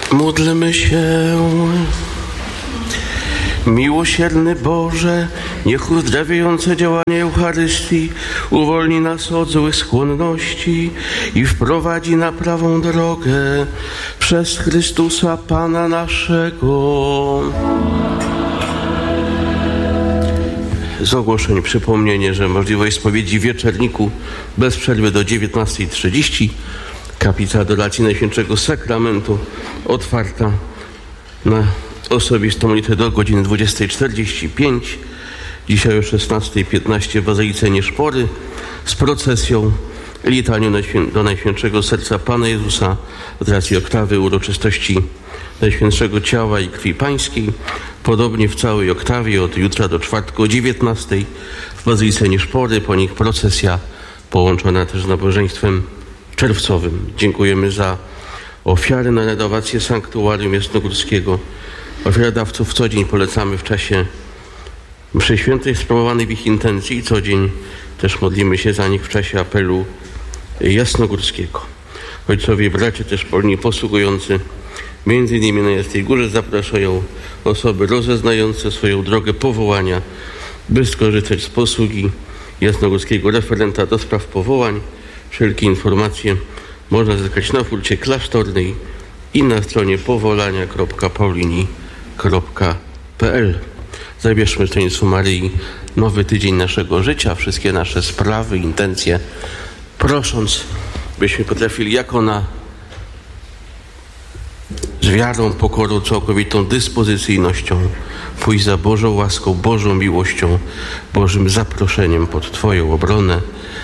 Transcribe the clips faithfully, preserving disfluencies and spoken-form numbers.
Módlmy się. Miłosierny Boże, niech uzdrawiające działanie Eucharystii uwolni nas od złych skłonności i wprowadzi na prawą drogę przez Chrystusa Pana naszego. Z ogłoszeń przypomnienie, że możliwość spowiedzi w wieczorniku bez przerwy do dziewiętnastej trzydzieści. Kaplica Adoracji Najświętszego Sakramentu otwarta na osobistą modlitwę do godziny dwudziestej czterdzieści pięć. Dzisiaj o szesnastej piętnaście w Bazylice Nieszpory z procesją litanią do Najświętszego Serca Pana Jezusa z racji oktawy uroczystości Najświętszego Ciała i Krwi Pańskiej. Podobnie w całej oktawie od jutra do czwartku o dziewiętnastej w Bazylice Nieszpory, po nich procesja połączona też z nabożeństwem czerwcowym. Dziękujemy za ofiary na renowację sanktuarium jasnogórskiego. Ofiarodawców co dzień polecamy w czasie mszy świętej sprawowanej w ich intencji i co dzień też modlimy się za nich w czasie apelu jasnogórskiego. Ojcowie i bracia też polni posługujący między innymi na Jasnej Górze zapraszają osoby rozeznające swoją drogę powołania, by skorzystać z posługi jasnogórskiego referenta do spraw powołań. Wszelkie informacje można zyskać na furcie klasztornej i na stronie powolania kropka paulini kropka p l. Zabierzmy w Tajemnictwu Maryi nowy tydzień naszego życia, wszystkie nasze sprawy, intencje, prosząc, byśmy potrafili jak ona z wiarą, pokorą, całkowitą dyspozycyjnością pójść za Bożą łaską, Bożą miłością, Bożym zaproszeniem pod Twoją obronę.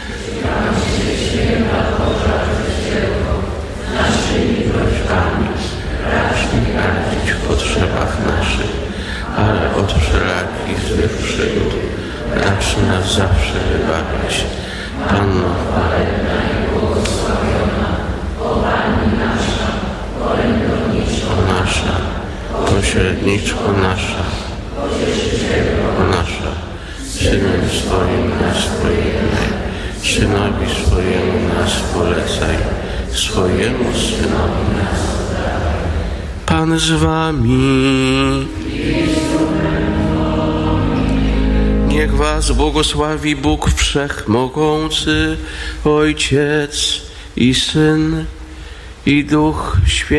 W potrzebach naszych, ale od wszelakich złych przygód racz nas zawsze wybawić. Panno nasza, pośredniczko nasza, nasza, Synem swoim nas pojednaj, Synowi swojemu nas polecaj, swojemu Synowi nas daj. Pan z wami. Niech was błogosławi Bóg Wszechmogący, Ojciec i Syn i Duch Święty.